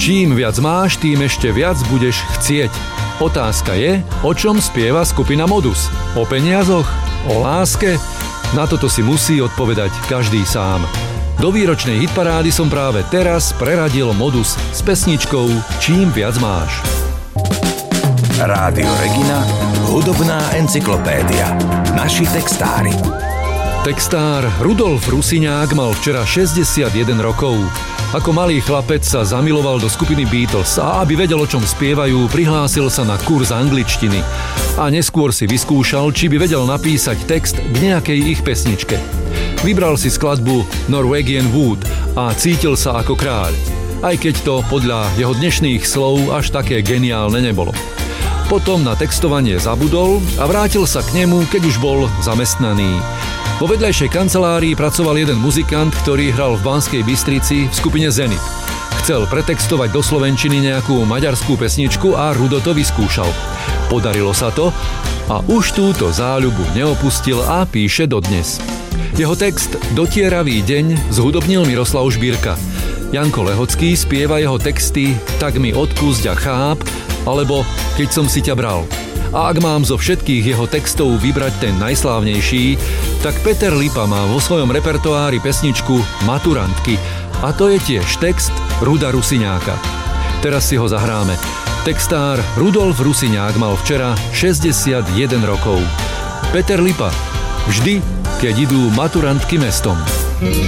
Čím viac máš, tým ešte viac budeš chcieť. Otázka je, o čom spieva skupina Modus? O peniazoch? O láske? Na toto si musí odpovedať každý sám. Do výročnej hitparády som práve teraz preradil Modus s pesničkou Čím viac máš. Rádio Regina, hudobná encyklopédia. Naši textári. Textár Rudolf Rusiňák mal včera 61 rokov. Ako malý chlapec sa zamiloval do skupiny Beatles a aby vedel, o čom spievajú, prihlásil sa na kurz angličtiny. A neskôr si vyskúšal, či by vedel napísať text k nejakej ich pesničke. Vybral si skladbu Norwegian Wood a cítil sa ako kráľ. Aj keď to podľa jeho dnešných slov až také geniálne nebolo. Potom na textovanie zabudol a vrátil sa k nemu, keď už bol zamestnaný. Vo vedľajšej kancelárii pracoval jeden muzikant, ktorý hral v Banskej Bystrici v skupine Zenit. Chcel pretextovať do slovenčiny nejakú maďarskú pesničku a Rudo to vyskúšal. Podarilo sa to a už túto záľubu neopustil a píše dodnes. Jeho text Dotieravý deň zhudobnil Miroslav Žbírka. Janko Lehocký spieva jeho texty Tak mi odpusť a cháp alebo Keď som si ťa bral. A ak mám zo všetkých jeho textov vybrať ten najslávnejší, tak Peter Lipa má vo svojom repertoári pesničku Maturantky a to je tiež text Ruda Rusiňáka. Teraz si ho zahráme. Textár Rudolf Rusiňák mal včera 61 rokov. Peter Lipa. Vždy, keď idú maturantky mestom.